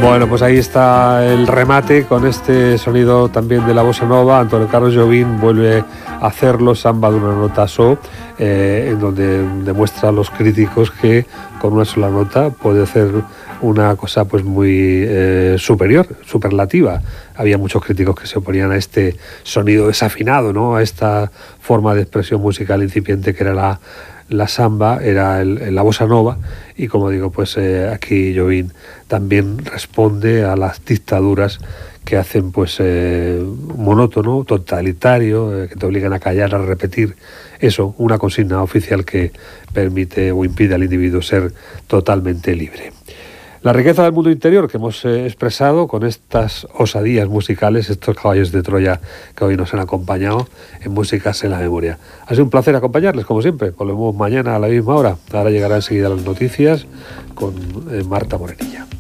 Bueno, pues ahí está el remate con este sonido también de la bossa nova. Antonio Carlos Jobim vuelve a hacerlo, samba de una nota so, en donde demuestra a los críticos que con una sola nota puede hacer una cosa pues muy superior, superlativa. Había muchos críticos que se oponían a este sonido desafinado, ¿no? A esta forma de expresión musical incipiente que era la samba, era la bossa nova, y como digo, pues aquí Jobim también responde a las dictaduras que hacen pues monótono, totalitario, que te obligan a callar, a repetir eso, una consigna oficial que permite o impide al individuo ser totalmente libre. La riqueza del mundo interior que hemos expresado con estas osadías musicales, estos caballos de Troya que hoy nos han acompañado en Músicas en la Memoria. Ha sido un placer acompañarles, como siempre. Volvemos mañana a la misma hora. Ahora llegarán enseguida las noticias con Marta Morenilla.